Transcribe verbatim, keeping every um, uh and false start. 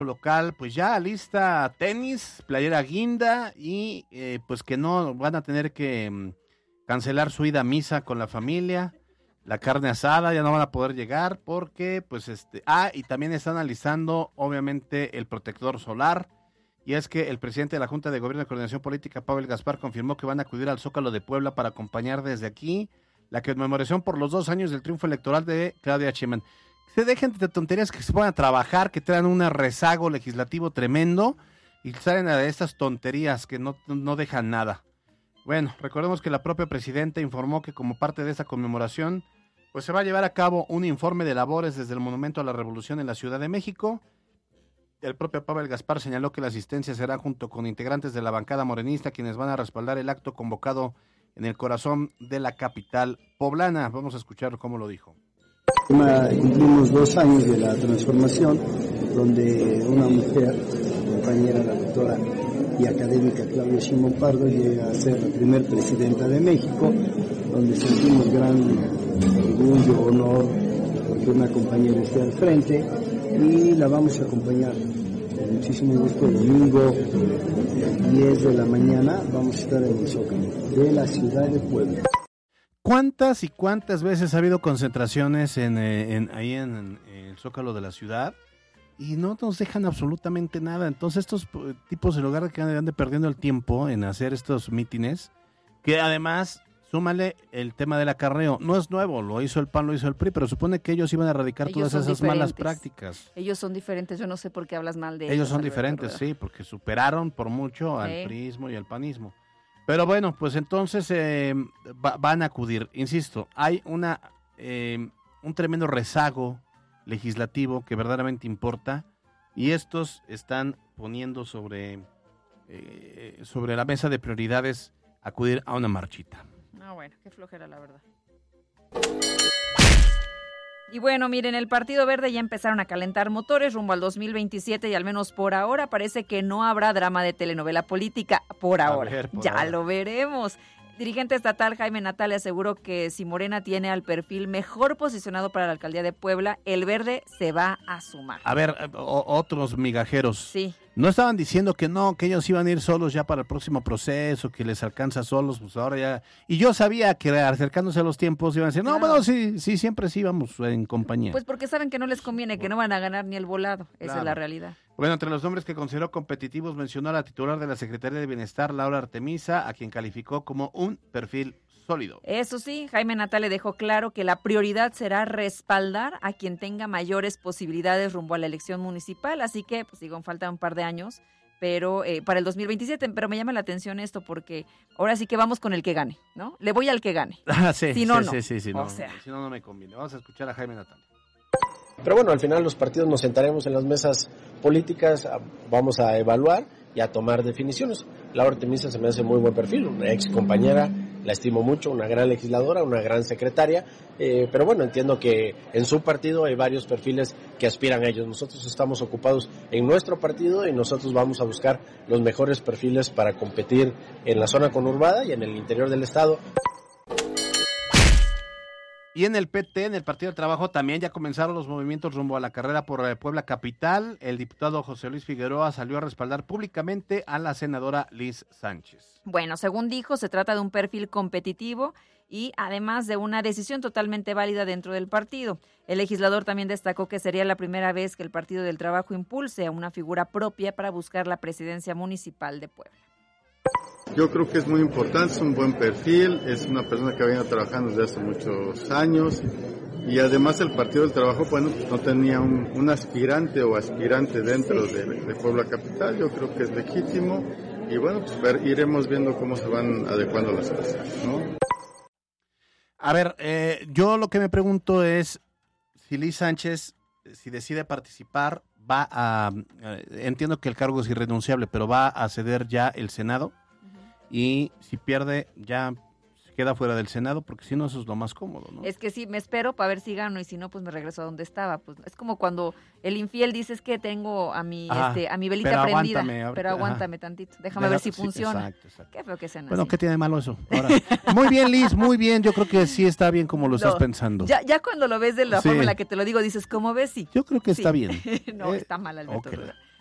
local, pues ya lista tenis, playera guinda y eh, pues que no van a tener que mm, cancelar su ida a misa con la familia, la carne asada ya no van a poder llegar porque pues este, ah, y también está analizando obviamente el protector solar, y es que el presidente de la Junta de Gobierno de Coordinación Política, Pavel Gaspar, confirmó que van a acudir al Zócalo de Puebla para acompañar desde aquí la conmemoración por los dos años del triunfo electoral de Claudia Sheinbaum. Se dejen de tonterías, que se pongan a trabajar, que traen un rezago legislativo tremendo y salen a estas tonterías que no, no dejan nada. Bueno, recordemos que la propia presidenta informó que como parte de esa conmemoración, pues se va a llevar a cabo un informe de labores desde el Monumento a la Revolución en la Ciudad de México. El propio Pavel Gaspar señaló que la asistencia será junto con integrantes de la bancada morenista, quienes van a respaldar el acto convocado en el corazón de la capital poblana. Vamos a escuchar cómo lo dijo. Cumplimos dos años de la transformación, donde una mujer, compañera, la doctora y académica Claudia Sheinbaum Pardo, llega a ser la primer presidenta de México, donde sentimos gran orgullo, honor, porque una compañera esté al frente, y la vamos a acompañar con muchísimo gusto. El domingo, diez de la mañana, vamos a estar en el Zócalo de la ciudad de Puebla. ¿Cuántas y cuántas veces ha habido concentraciones en, en ahí en, en el Zócalo de la ciudad y no nos dejan absolutamente nada? Entonces estos tipos, en lugar de que ande perdiendo el tiempo en hacer estos mítines, que además, súmale el tema del acarreo, no es nuevo, lo hizo el P A N, lo hizo el P R I, pero supone que ellos iban a erradicar ellos todas esas diferentes. malas prácticas. Ellos son diferentes, yo no sé por qué hablas mal de ellos. Ellos son diferentes, sí, porque superaron por mucho al sí. PRIismo y al panismo. Pero bueno, pues entonces eh, va, van a acudir. Insisto, hay una eh, un tremendo rezago legislativo que verdaderamente importa, y estos están poniendo sobre, eh, sobre la mesa de prioridades acudir a una marchita. Ah, bueno, qué flojera la verdad. Y bueno, miren, el Partido Verde ya empezaron a calentar motores rumbo al dos mil veintisiete y al menos por ahora parece que no habrá drama de telenovela política, por ahora. Ver, por ya ahora. Lo veremos. Dirigente estatal Jaime Natale aseguró que si Morena tiene al perfil mejor posicionado para la alcaldía de Puebla, el Verde se va a sumar. A ver, o, otros migajeros. Sí. ¿No estaban diciendo que no, que ellos iban a ir solos ya para el próximo proceso, que les alcanza solos? Pues ahora ya... Y yo sabía que acercándose a los tiempos iban a decir, no, claro. bueno, sí, sí, siempre sí vamos en compañía. Pues porque saben que no les conviene, que no van a ganar ni el volado. Esa claro. es la realidad. Bueno, entre los nombres que consideró competitivos mencionó a la titular de la Secretaría de Bienestar, Laura Artemisa, a quien calificó como un perfil sólido. Eso sí, Jaime Natale dejó claro que la prioridad será respaldar a quien tenga mayores posibilidades rumbo a la elección municipal, así que, pues digo, falta un par de años, pero eh, para el dos mil veintisiete, pero me llama la atención esto porque ahora sí que vamos con el que gane, ¿no? Le voy al que gane. Ah, sí, si no, sí, no. sí, sí, sí, o no, sea. si no, no me conviene. Vamos a escuchar a Jaime Natale. Pero bueno, al final los partidos nos sentaremos en las mesas políticas, vamos a evaluar y a tomar definiciones. Laura Artemisa se me hace muy buen perfil, una ex compañera, la estimo mucho, una gran legisladora, una gran secretaria, eh, pero bueno, entiendo que en su partido hay varios perfiles que aspiran a ellos. Nosotros estamos ocupados en nuestro partido y nosotros vamos a buscar los mejores perfiles para competir en la zona conurbada y en el interior del estado. Y en el P T, en el Partido del Trabajo, también ya comenzaron los movimientos rumbo a la carrera por Puebla Capital. El diputado José Luis Figueroa salió a respaldar públicamente a la senadora Liz Sánchez. Bueno, según dijo, se trata de un perfil competitivo y además de una decisión totalmente válida dentro del partido. El legislador también destacó que sería la primera vez que el Partido del Trabajo impulse a una figura propia para buscar la presidencia municipal de Puebla. Yo creo que es muy importante, es un buen perfil, es una persona que ha venido trabajando desde hace muchos años y además el Partido del Trabajo, bueno, no tenía un, un aspirante o aspirante dentro de, de Puebla Capital. Yo creo que es legítimo y bueno, pues ver, iremos viendo cómo se van adecuando las cosas, ¿no? A ver, eh, yo lo que me pregunto es si Liz Sánchez, si decide participar, va a, eh, entiendo que el cargo es irrenunciable, pero va a ceder ya el Senado. Y si pierde, ya se queda fuera del Senado, porque si no, eso es lo más cómodo, ¿no? Es que sí, me espero para ver si gano, y si no, pues me regreso a donde estaba. Pues es como cuando el infiel dice, es que tengo a mi, ajá, este, a mi velita pero prendida, aguántame, pero aguántame ajá. tantito, déjame Deja, ver si sí, funciona. Exacto, exacto. Qué feo que sean Bueno, así. ¿qué tiene de malo eso? Ahora, muy bien, Liz, muy bien, yo creo que sí está bien como lo no, estás pensando. Ya, ya cuando lo ves de la sí. forma en la que te lo digo, dices, ¿cómo ves? Sí. Yo creo que sí. está bien. no, eh, está mal, Alberto. Okay.